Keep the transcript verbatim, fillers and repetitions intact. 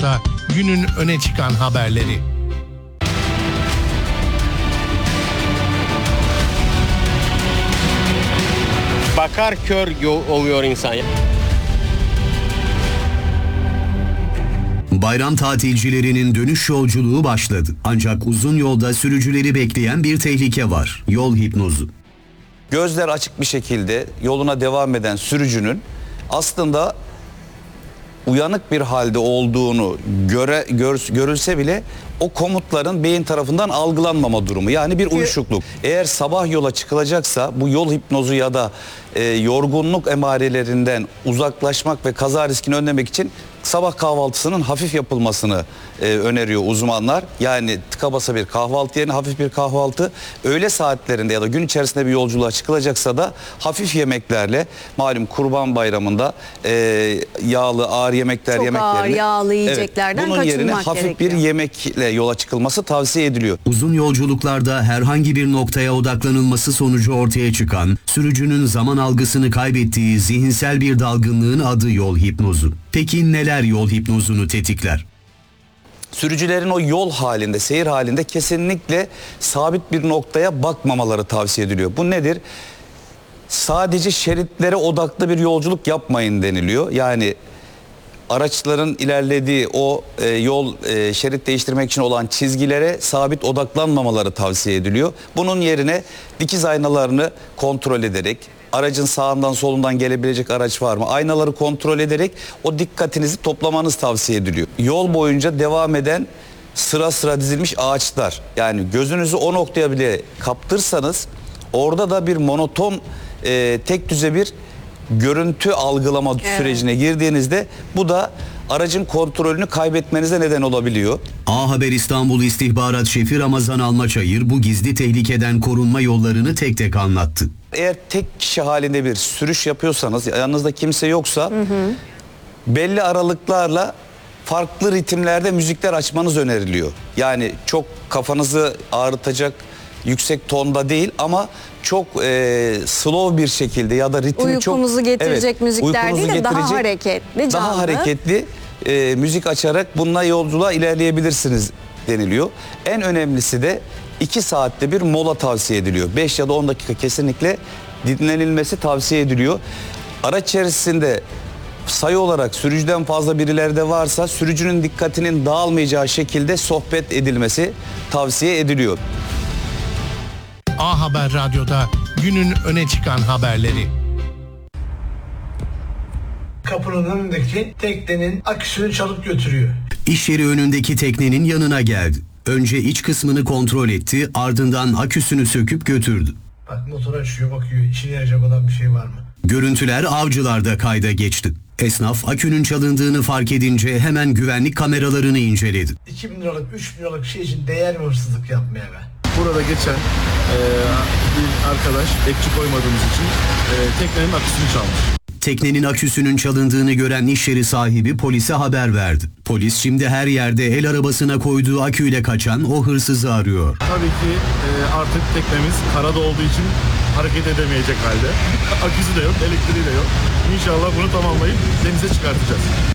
Radyo'da günün öne çıkan haberleri. Bakar kör oluyor insan. Bayram tatilcilerinin dönüş yolculuğu başladı. Ancak uzun yolda sürücüleri bekleyen bir tehlike var. Yol hipnozu. Gözler açık bir şekilde yoluna devam eden sürücünün aslında uyanık bir halde olduğunu göre, gör, görülse bile o komutların beyin tarafından algılanmama durumu, yani bir uyuşukluk. Eğer sabah yola çıkılacaksa bu yol hipnozu ya da e, yorgunluk emarelerinden uzaklaşmak ve kaza riskini önlemek için sabah kahvaltısının hafif yapılmasını e, öneriyor uzmanlar. Yani tıka basa bir kahvaltı yerine hafif bir kahvaltı, öğle saatlerinde ya da gün içerisinde bir yolculuğa çıkılacaksa da hafif yemeklerle, malum Kurban Bayramı'nda e, yağlı ağır yemekler Çok yemek ağır, yerine, yağlı yiyeceklerden evet, bunun yerine kaçınmak hafif gerekiyor. bir yemekle yola çıkılması tavsiye ediliyor. Uzun yolculuklarda herhangi bir noktaya odaklanılması sonucu ortaya çıkan, sürücünün zaman algısını kaybettiği zihinsel bir dalgınlığın adı yol hipnozu. Peki neler yol hipnozunu tetikler? Sürücülerin o yol halinde, seyir halinde kesinlikle sabit bir noktaya bakmamaları tavsiye ediliyor. Bu nedir? Sadece şeritlere odaklı bir yolculuk yapmayın deniliyor. Yani araçların ilerlediği o e, yol e, şerit değiştirmek için olan çizgilere sabit odaklanmamaları tavsiye ediliyor. Bunun yerine dikiz aynalarını kontrol ederek, aracın sağından solundan gelebilecek araç var mı, aynaları kontrol ederek o dikkatinizi toplamanız tavsiye ediliyor. Yol boyunca devam eden sıra sıra dizilmiş ağaçlar, yani gözünüzü o noktaya bile kaptırsanız orada da bir monoton, e, tek düze bir görüntü algılama evet. sürecine girdiğinizde bu da aracın kontrolünü kaybetmenize neden olabiliyor. A Haber İstanbul İstihbarat Şefi Ramazan Almaçayır bu gizli tehlikeden korunma yollarını tek tek anlattı. Eğer tek kişi halinde bir sürüş yapıyorsanız, yanınızda kimse yoksa hı hı. belli aralıklarla farklı ritimlerde müzikler açmanız öneriliyor. Yani çok kafanızı ağrıtacak yüksek tonda değil ama çok e, slow bir şekilde ya da ritmi uykumuzu çok... Uykumuzu getirecek evet, müzikler değil de daha hareketli, canlı. Daha hareketli e, müzik açarak bununla yolculuğa ilerleyebilirsiniz deniliyor. En önemlisi de iki saatte bir mola tavsiye ediliyor. beş ya da on dakika kesinlikle dinlenilmesi tavsiye ediliyor. Araç içerisinde sayı olarak sürücüden fazla birileri de varsa sürücünün dikkatinin dağılmayacağı şekilde sohbet edilmesi tavsiye ediliyor. A Haber Radyo'da günün öne çıkan haberleri. Kapının önündeki teknenin aküsünü çalıp götürüyor. İş yeri önündeki teknenin yanına geldi. Önce iç kısmını kontrol etti, ardından aküsünü söküp götürdü. Bak motor açıyor, bakıyor işine yarayacak olan bir şey var mı? Görüntüler Avcılar'da kayda geçti. Esnaf akünün çalındığını fark edince hemen güvenlik kameralarını inceledi. iki bin liralık, üç bin liralık şey için değer mi hırsızlık yapmaya be? Burada geçen e, bir arkadaş bekçi koymadığımız için e, teknenin aküsünü çalmış. Teknenin aküsünün çalındığını gören iş yeri sahibi polise haber verdi. Polis şimdi her yerde el arabasına koyduğu aküyle kaçan o hırsızı arıyor. Tabii ki e, artık teknemiz karada olduğu için hareket edemeyecek halde. Aküsü de yok, elektriği de yok. İnşallah bunu tamamlayıp denize çıkartacağız.